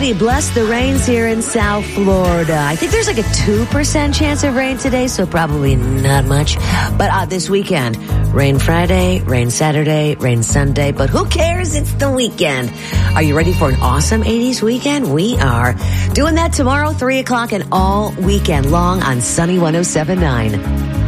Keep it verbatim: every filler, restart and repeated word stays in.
Somebody bless the rains here in South Florida. I think there's like a two percent chance of rain today, so probably not much. But uh, this weekend, rain Friday, rain Saturday, rain Sunday. But who cares? It's the weekend. Are you ready for an awesome eighties weekend? We are doing that tomorrow, three o'clock and all weekend long on Sunny one oh seven point nine.